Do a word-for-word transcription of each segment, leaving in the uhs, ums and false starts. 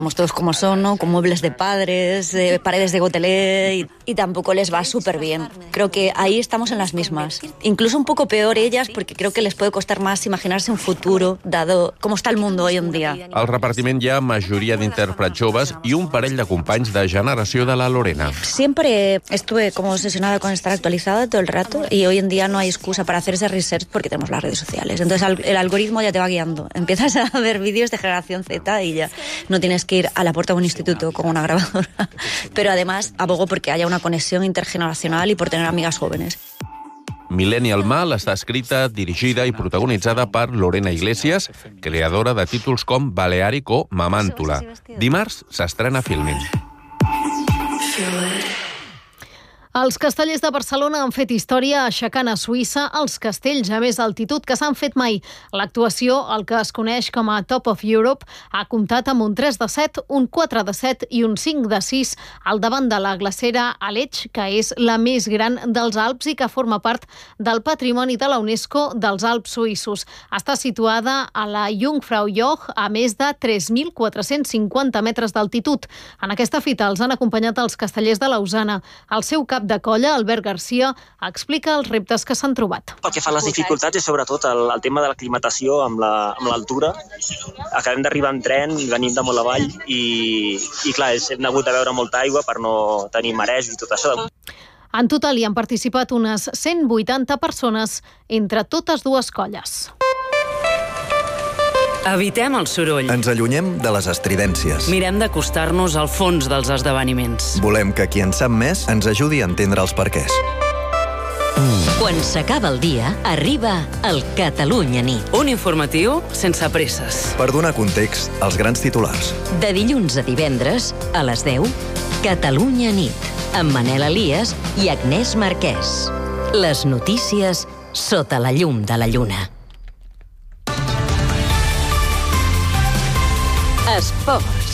Somos todos como son, ¿no? Con muebles de padres, de paredes de gotelé y, y tampoco les va súper bien. Creo que ahí estamos en las mismas. Incluso un poco peor ellas porque creo que les puede costar más imaginarse un futuro dado cómo está el mundo hoy en día. Al repartiment hi ha majoria d'intèrprets joves i un parell de companys de generació de la Lorena. Siempre estuve como obsesionada con estar actualizada todo el rato y hoy en día no hay excusa para hacer ese research porque tenemos las redes sociales. Entonces el algoritmo ya te va guiando. Empiezas a ver vídeos de generación Z y ya no tienes que ir a la puerta de un instituto con una grabadora. Pero además abogo porque haya una conexión intergeneracional y por tener amigas jóvenes. Millennial Mal està escrita, dirigida i protagonitzada per Lorena Iglesias, creadora de títols com Balearic o Mamàntula. Dimarts s'estrena a Filmin. Els castellers de Barcelona han fet història aixecant a Suïssa els castells a més altitud que s'han fet mai. L'actuació, el que es coneix com a Top of Europe, ha comptat amb un tres de set, un quatre de set i un cinc de sis al davant de la glacera Aletsch, que és la més gran dels Alps i que forma part del patrimoni de la UNESCO dels Alps suïssos. Està situada a la Jungfraujoch a més de tres mil quatre-cents cinquanta metres d'altitud. En aquesta fita els han acompanyat els castellers de Lausana. El seu cap de colla, Albert Garcia, explica els reptes que s'han trobat. Pel que fa a les dificultats és sobretot el, el tema de l'aclimatació amb l'altura. La, Acabem d'arribar en tren, venim de molt avall i, i clar, hem hagut de beure molta aigua per no tenir marejos i tot això. En total hi han participat unes cent vuitanta persones entre totes dues colles. Evitem el soroll. Ens allunyem de les estridències. Mirem d'acostar-nos al fons dels esdeveniments. Volem que qui en sap més ens ajudi a entendre els perquès. Quan s'acaba el dia, arriba el Catalunya Nit. Un informatiu sense presses. Per donar context als grans titulars. De dilluns a divendres, a les deu, Catalunya Nit, amb Manel Elias i Agnès Marquès. Les notícies sota la llum de la lluna. Esports.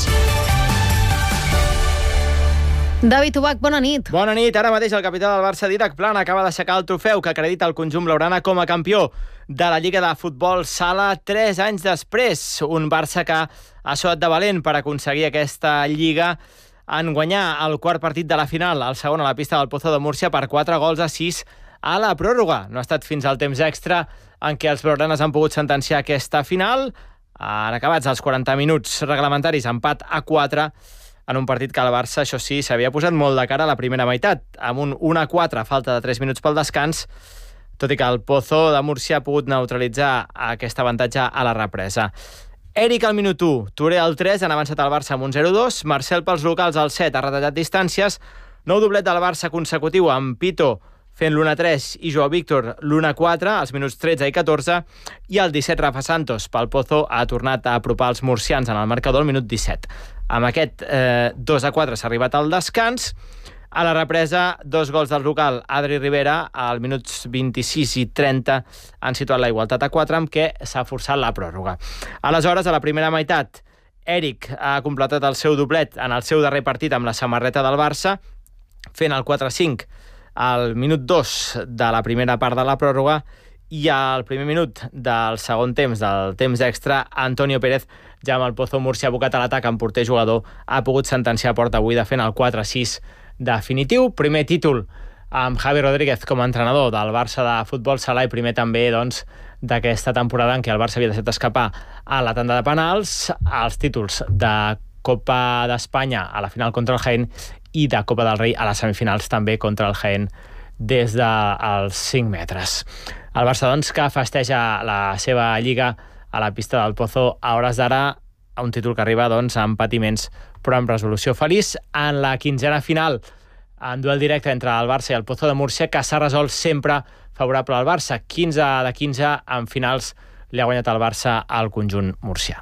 David Ubach, bona nit. Bona nit. Ara mateix el capità del Barça, Dídac Plana, acaba d'aixecar el trofeu que acredita el conjunt blaugrana com a campió de la Lliga de Futbol Sala tres anys després. Un Barça que ha suat de valent per aconseguir aquesta Lliga en guanyar el quart partit de la final, el segon a la pista del Pozo de Múrcia per quatre gols a sis a la pròrroga. No ha estat fins al temps extra en què els blaugranes han pogut sentenciar aquesta final. Han acabats els quaranta minuts reglamentaris, empat a quatre, en un partit que el Barça, això sí, s'havia posat molt de cara a la primera meitat, amb un un a quatre a falta de tres minuts pel descans, tot i que el Pozo de Múrcia ha pogut neutralitzar aquest avantatge a la represa. Eric al minut u, Touré al tres, han avançat el Barça amb un zero dos, Marcel pels locals al set, ha retallat distàncies, nou doblet del Barça consecutiu amb Pito fent l'u a tres i Joao Víctor l'u a quatre, als minuts tretze i catorze, i el disset Rafa Santos pel Pozo ha tornat a apropar els murcians en el marcador al minut disset. Amb aquest eh, dos a quatre s'ha arribat al descans. A la represa, dos gols del local, Adri Rivera, als minuts vint-i-sis i trenta han situat la igualtat a quatre, amb què s'ha forçat la pròrroga. Aleshores, a la primera meitat, Eric ha completat el seu doblet en el seu darrer partit amb la samarreta del Barça, fent el quatre a cinc al minut dos de la primera part de la pròrroga, i al primer minut del segon temps, del temps extra, Antonio Pérez, ja amb el Pozo Múrcia abocat a l'atac amb porter jugador, ha pogut sentenciar a porta buida fent el quatre a sis definitiu. Primer títol amb Javi Rodríguez com a entrenador del Barça de Futbol Sala i primer també doncs, d'aquesta temporada en què el Barça havia deixat escapar a la tanda de penals, els títols de Copa d'Espanya a la final contra el Jaén i de Copa del Rei a les semifinals també contra el Jaén des dels cinc metres. El Barça, doncs, que festeja la seva lliga a la pista del Pozo a hores d'ara, a un títol que arriba doncs, amb patiments però amb resolució feliç. En la quinzena final, en duel directe entre el Barça i el Pozo de Múrcia, que s'ha resolt sempre favorable al Barça. quinze de quinze en finals li ha guanyat el Barça al conjunt murcià.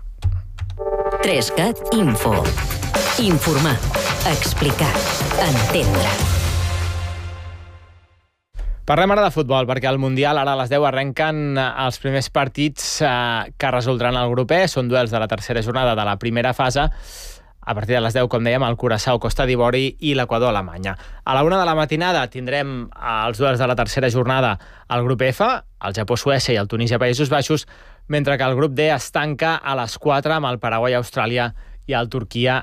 tres cat Info. Informar, explicar, entendre. Parlem ara de futbol, perquè al Mundial ara a les deu arrenquen els primers partits eh, que resoldran el grup E. Són duels de la tercera jornada de la primera fase. A partir de les deu, com dèiem, el Curaçao, Costa d'Ivori i l'Equador, Alemanya. A la una de la matinada tindrem els duels de la tercera jornada al grup F, el Japó, Suècia i el Tunísia, Països Baixos, mentre que el grup D es tanca a les quatre amb el Paraguai, Austràlia i el Turquia